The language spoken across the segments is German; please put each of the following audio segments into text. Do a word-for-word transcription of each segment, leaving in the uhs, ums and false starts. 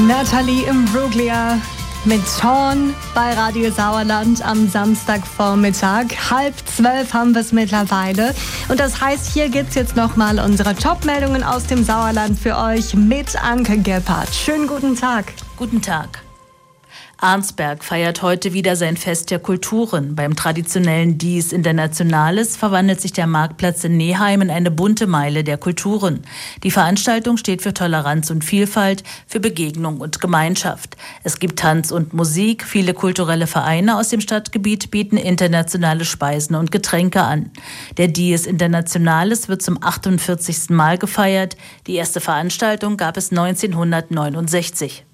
Nathalie Imbruglia mit Sean bei Radio Sauerland am Samstagvormittag. Halb zwölf haben wir es mittlerweile. Und das heißt, hier gibt es jetzt nochmal unsere Top-Meldungen aus dem Sauerland für euch mit Anke Gebhardt. Schönen guten Tag. Guten Tag. Arnsberg feiert heute wieder sein Fest der Kulturen. Beim traditionellen Dies Internationales verwandelt sich der Marktplatz in Neheim in eine bunte Meile der Kulturen. Die Veranstaltung steht für Toleranz und Vielfalt, für Begegnung und Gemeinschaft. Es gibt Tanz und Musik. Viele kulturelle Vereine aus dem Stadtgebiet bieten internationale Speisen und Getränke an. Der Dies Internationales wird zum achtundvierzigsten Mal gefeiert. Die erste Veranstaltung gab es neunzehnhundertneunundsechzig.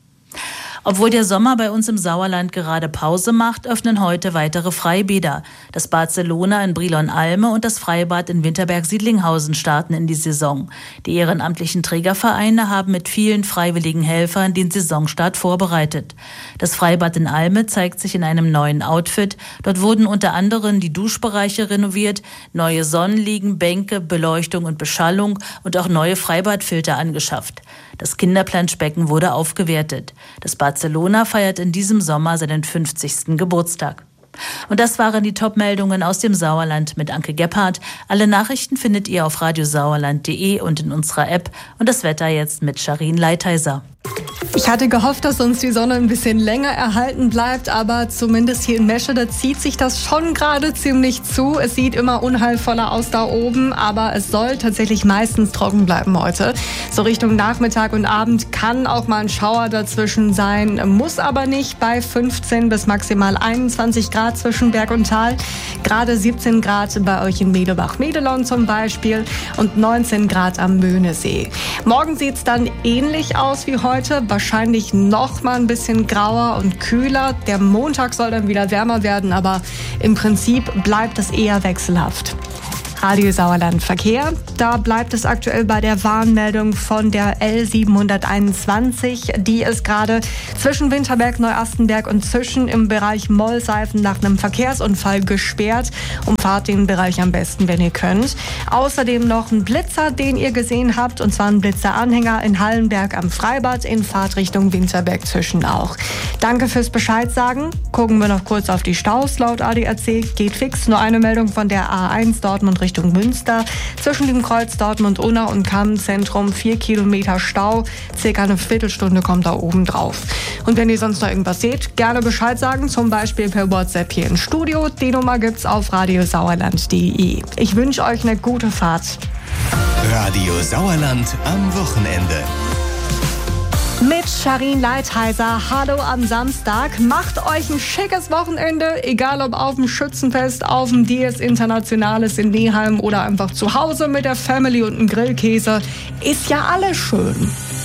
Obwohl der Sommer bei uns im Sauerland gerade Pause macht, öffnen heute weitere Freibäder. Das Barcelona in Brilon-Alme und das Freibad in Winterberg-Siedlinghausen starten in die Saison. Die ehrenamtlichen Trägervereine haben mit vielen freiwilligen Helfern den Saisonstart vorbereitet. Das Freibad in Alme zeigt sich in einem neuen Outfit. Dort wurden unter anderem die Duschbereiche renoviert, neue Sonnenliegen, Bänke, Beleuchtung und Beschallung und auch neue Freibadfilter angeschafft. Das Kinderplanschbecken wurde aufgewertet. Das Barcelona feiert in diesem Sommer seinen fünfzigsten Geburtstag. Und das waren die Top-Meldungen aus dem Sauerland mit Anke Gebhardt. Alle Nachrichten findet ihr auf radiosauerland punkt de und in unserer App. Und das Wetter jetzt mit Sharin Leitheiser. Ich hatte gehofft, dass uns die Sonne ein bisschen länger erhalten bleibt, aber zumindest hier in Meschede zieht sich das schon gerade ziemlich zu. Es sieht immer unheilvoller aus da oben, aber es soll tatsächlich meistens trocken bleiben heute. So Richtung Nachmittag und Abend kann auch mal ein Schauer dazwischen sein, muss aber nicht, bei fünfzehn bis maximal einundzwanzig Grad zwischen Berg und Tal. Gerade siebzehn Grad bei euch in Medebach-Medelon zum Beispiel und neunzehn Grad am Möhnesee. Morgen sieht es dann ähnlich aus wie heute. Wahrscheinlich noch mal ein bisschen grauer und kühler. Der Montag soll dann wieder wärmer werden, aber im Prinzip bleibt es eher wechselhaft. Radio Sauerland Verkehr. Da bleibt es aktuell bei der Warnmeldung von der L siebenhunderteinundzwanzig. Die ist gerade zwischen Winterberg, Neuastenberg und Züschen im Bereich Mollseifen nach einem Verkehrsunfall gesperrt. Umfahrt den Bereich am besten, wenn ihr könnt. Außerdem noch ein Blitzer, den ihr gesehen habt, und zwar ein Blitzeranhänger in Hallenberg am Freibad in Fahrtrichtung Winterberg-Züschen auch. Danke fürs Bescheid sagen. Gucken wir noch kurz auf die Staus. Laut A D A C geht fix. Nur eine Meldung von der A eins Dortmund Richtung Münster. Zwischen dem Kreuz Dortmund-Unna und Kammenzentrum vier Kilometer Stau. Circa eine Viertelstunde kommt da oben drauf. Und wenn ihr sonst noch irgendwas seht, gerne Bescheid sagen. Zum Beispiel per WhatsApp hier im Studio. Die Nummer gibt's auf radiosauerland punkt de. Ich wünsche euch eine gute Fahrt. Radio Sauerland am Wochenende. Mit Sharin Leitheiser. Hallo am Samstag. Macht euch ein schickes Wochenende, egal ob auf dem Schützenfest, auf dem Dies Internationales in Neheim oder einfach zu Hause mit der Family und einem Grillkäse. Ist ja alles schön.